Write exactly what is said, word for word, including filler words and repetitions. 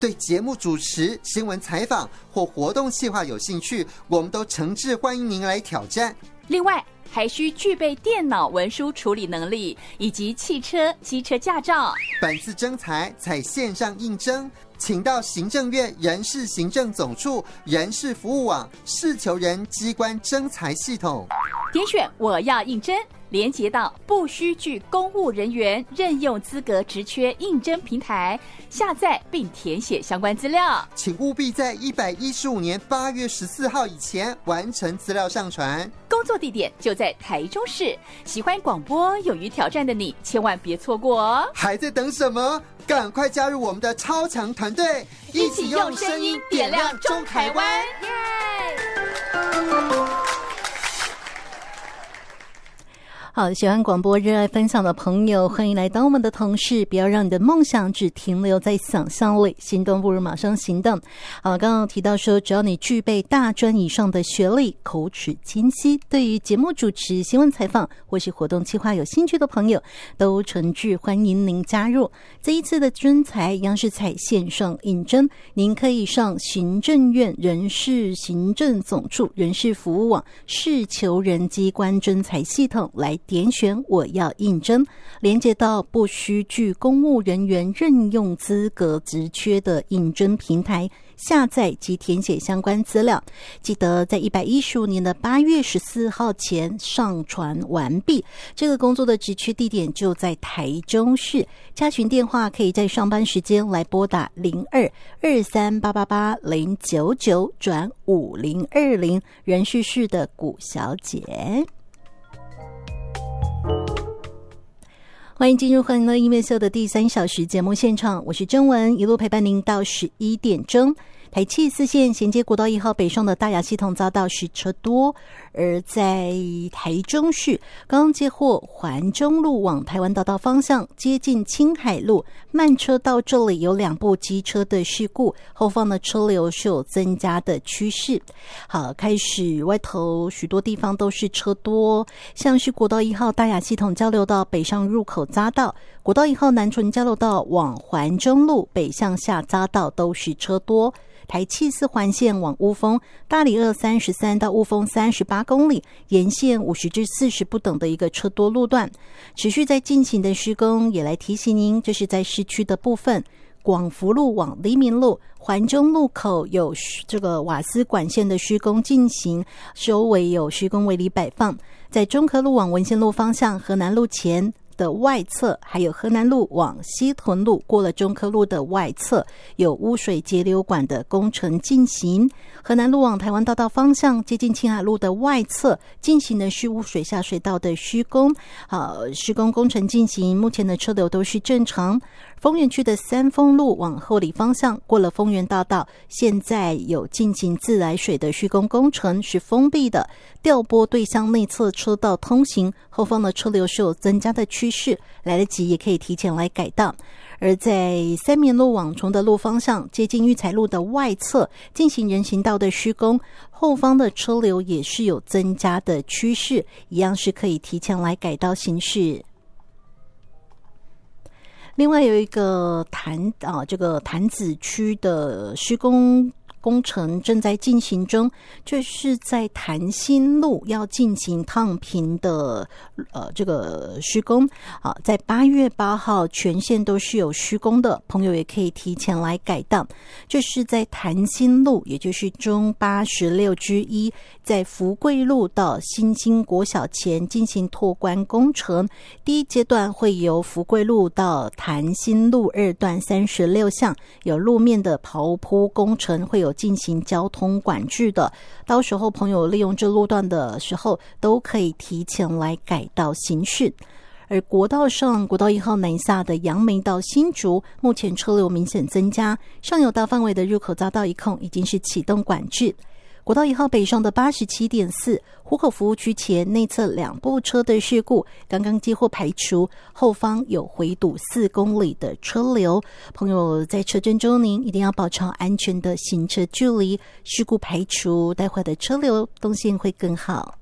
对节目主持、新闻采访或活动企划有兴趣，我们都诚挚欢迎您来挑战。 另外，还需具备电脑文书处理能力以及汽车、机车驾照。 本次征才采线上应征，请到行政院人事行政总处人事服务网事求人机关征才系统， 点选我要应征，连结到不需具公务人员任用资格职缺应征平台，下载并填写相关资料。 请务必在一百一十五年八月十四号以前完成资料上传。 工作地点就在台中市。喜欢广播、勇于挑战的你，千万别错过哦！ 还在等什么？赶快加入我们的超强团队， 一起用声音点亮中台湾！ 好，喜欢广播、热爱分享的朋友，欢迎来当我们的同事。不要让你的梦想只停留在想象里，行动不如马上行动。好，刚刚提到说，只要你具备大专以上的学历，口齿清晰，对于节目主持、新闻采访或是活动企划有兴趣的朋友，都诚挚欢迎您加入。这一次的征才一样是采线上应征，您可以上行政院人事行政总处人事服务网事求人机关征才系统来点选我要应征，连接到不需具公务人员任用资格职缺的应征平台，下载及填写相关资料。记得在一百一十五年的八月十四号前上传完毕。这个工作的职缺地点就在台中市，查询电话可以在上班时间来拨打零二二三八八八零九九转五零二零，人事室的古小姐。欢迎进入欢乐音乐秀的第三小时节目现场，我是甄文，一路陪伴您到十一点钟。台七四线衔接国道一号北上的大雅系统遭到实车多，而在台中市刚刚接获环中路往台湾大道方向接近青海路慢车道，这里有两部机车的事故，后方的车流是有增加的趋势。好，开始外头许多地方都是车多，像是国道一号大雅系统交流道北上入口匝道，国道一号南纯交流道往环中路北向下匝道都是车多。台七四环线往乌峰大里二三十三到乌峰三十八公里，沿线五十至四十不等的一个车多路段，持续在进行的施工，也来提醒您，这是在市区的部分。广福路往黎明路环中路口有这个瓦斯管线的施工进行，周围有施工围篱摆放。在中科路往文心路方向河南路前的外侧，还有河南路往西屯路过了中科路的外侧有污水截流管的工程进行。河南路往台湾大道方向接近青海路的外侧进行的是污水下水道的施工，好，施工工程进行，目前的车流都是正常。丰原区的三丰路往后里方向过了丰原大道，现在有进行自来水的施工工程，是封闭的，调拨对向内侧车道通行，后方的车流是有增加的趋势，来得及也可以提前来改道。而在三民路往崇德路方向接近育才路的外侧进行人行道的施工，后方的车流也是有增加的趋势，一样是可以提前来改道行驶。另外有一个潭啊，这个潭子区的施工工程正在进行中，就是在潭心路要进行烫平的呃这个施工啊，在八月八号全线都是有施工的，朋友也可以提前来改道。这是在潭心路，也就是中八十六之一，在福贵路到新兴国小前进行拓宽工程。第一阶段会由福贵路到潭心路二段三十六巷有路面的刨铺工程，会有进行交通管制的，到时候朋友利用这路段的时候都可以提前来改道行驶。而国道上国道一号南下的杨梅到新竹，目前车流明显增加，上游大范围的入口匝道一控已经是启动管制。国道一号北上的 八十七点四 湖口服务区前内侧两部车的事故刚刚接获排除，后方有回堵四公里的车流，朋友在车阵中您一定要保持安全的行车距离，事故排除，待会的车流动线会更好。